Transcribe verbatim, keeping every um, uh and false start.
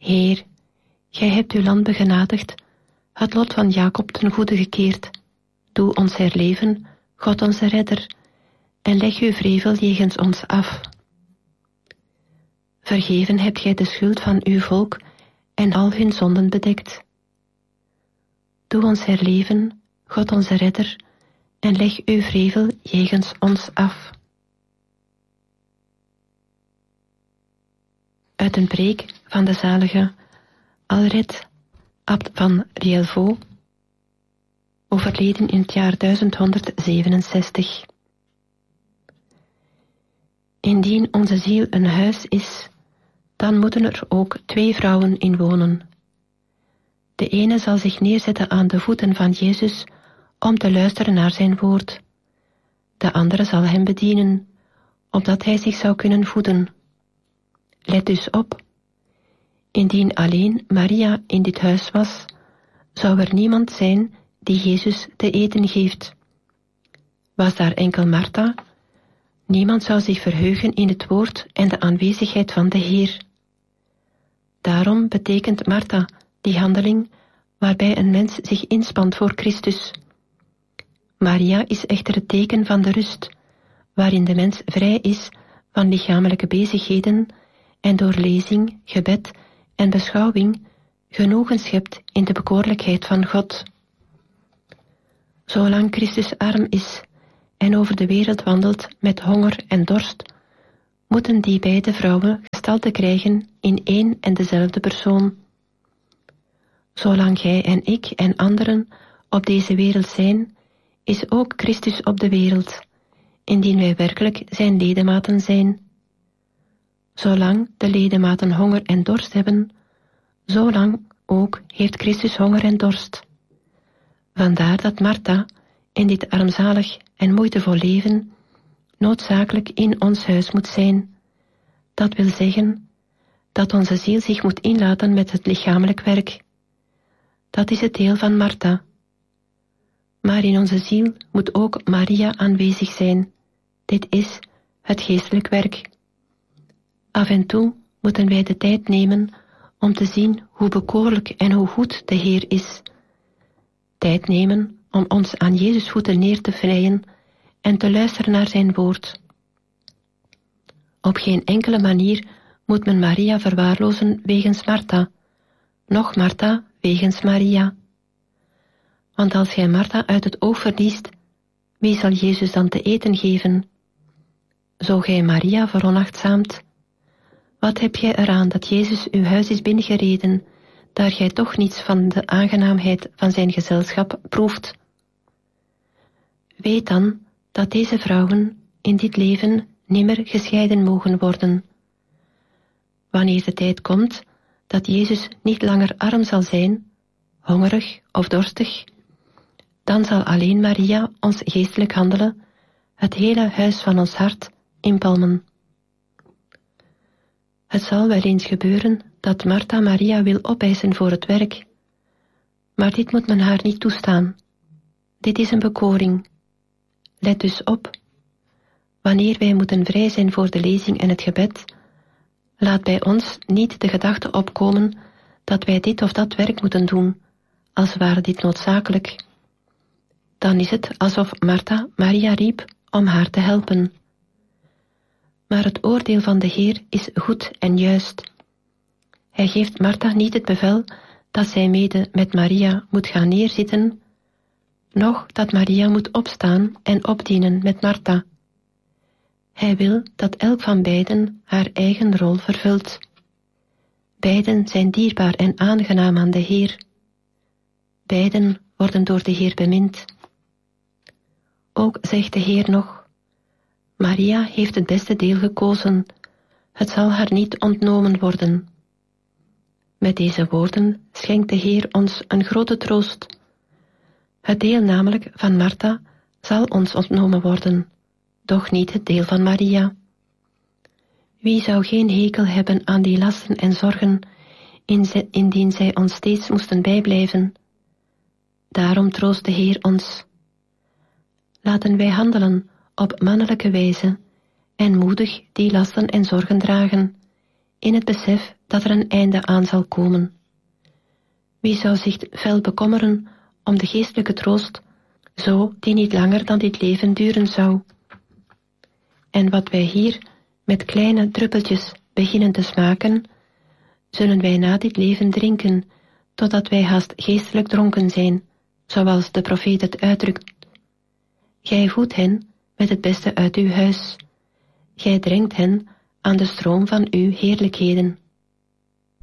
Heer, gij hebt uw land begenadigd, het lot van Jacob ten goede gekeerd. Doe ons herleven, God onze redder, en leg uw wrevel jegens ons af. Vergeven hebt gij de schuld van uw volk en al hun zonden bedekt. Doe ons herleven, God onze redder, en leg uw wrevel jegens ons af. Uit een preek van de zalige Alred, abt van Rielvaux, overleden in het jaar duizend honderdzevenenzestig. Indien onze ziel een huis is, dan moeten er ook twee vrouwen in wonen. De ene zal zich neerzetten aan de voeten van Jezus om te luisteren naar zijn woord. De andere zal hem bedienen, opdat hij zich zou kunnen voeden. Let dus op. Indien alleen Maria in dit huis was, zou er niemand zijn die Jezus te eten geeft. Was daar enkel Martha, niemand zou zich verheugen in het woord en de aanwezigheid van de Heer. Daarom betekent Martha die handeling waarbij een mens zich inspant voor Christus. Maria is echter het teken van de rust, waarin de mens vrij is van lichamelijke bezigheden en door lezing, gebed en beschouwing genoegen schept in de bekoorlijkheid van God. Zolang Christus arm is en over de wereld wandelt met honger en dorst, moeten die beide vrouwen gestalte krijgen in één en dezelfde persoon. Zolang gij en ik en anderen op deze wereld zijn, is ook Christus op de wereld, indien wij werkelijk zijn ledematen zijn. Zolang de ledematen honger en dorst hebben, zolang ook heeft Christus honger en dorst. Vandaar dat Martha in dit armzalig en moeitevol leven noodzakelijk in ons huis moet zijn. Dat wil zeggen dat onze ziel zich moet inlaten met het lichamelijk werk. Dat is het deel van Martha. Maar in onze ziel moet ook Maria aanwezig zijn. Dit is het geestelijk werk. Af en toe moeten wij de tijd nemen om te zien hoe bekoorlijk en hoe goed de Heer is. Tijd nemen om ons aan Jezus voeten neer te vrijen en te luisteren naar zijn woord. Op geen enkele manier moet men Maria verwaarlozen wegens Martha, noch Martha wegens Maria. Want als gij Martha uit het oog verliest, wie zal Jezus dan te eten geven? Zo gij Maria veronachtzaamt, wat heb jij eraan dat Jezus uw huis is binnengereden, daar gij toch niets van de aangenaamheid van zijn gezelschap proeft? Weet dan dat deze vrouwen in dit leven nimmer gescheiden mogen worden. Wanneer de tijd komt dat Jezus niet langer arm zal zijn, hongerig of dorstig, dan zal alleen Maria ons geestelijk handelen, het hele huis van ons hart, inpalmen. Het zal wel eens gebeuren dat Martha Maria wil opeisen voor het werk, maar dit moet men haar niet toestaan. Dit is een bekoring. Let dus op. Wanneer wij moeten vrij zijn voor de lezing en het gebed, laat bij ons niet de gedachte opkomen dat wij dit of dat werk moeten doen, als ware dit noodzakelijk. Dan is het alsof Martha Maria riep om haar te helpen. Maar het oordeel van de Heer is goed en juist. Hij geeft Martha niet het bevel dat zij mede met Maria moet gaan neerzitten, noch dat Maria moet opstaan en opdienen met Martha. Hij wil dat elk van beiden haar eigen rol vervult. Beiden zijn dierbaar en aangenaam aan de Heer. Beiden worden door de Heer bemind. Ook zegt de Heer nog: Maria heeft het beste deel gekozen, het zal haar niet ontnomen worden. Met deze woorden schenkt de Heer ons een grote troost. Het deel namelijk van Martha zal ons ontnomen worden, doch niet het deel van Maria. Wie zou geen hekel hebben aan die lasten en zorgen, indien zij ons steeds moesten bijblijven? Daarom troost de Heer ons. Laten wij handelen op mannelijke wijze en moedig die lasten en zorgen dragen, in het besef dat er een einde aan zal komen. Wie zou zich fel bekommeren om de geestelijke troost, zo die niet langer dan dit leven duren zou? En wat wij hier met kleine druppeltjes beginnen te smaken, zullen wij na dit leven drinken, totdat wij haast geestelijk dronken zijn, zoals de profeet het uitdrukt. Gij voedt hen met het beste uit uw huis. Gij drinkt hen aan de stroom van uw heerlijkheden.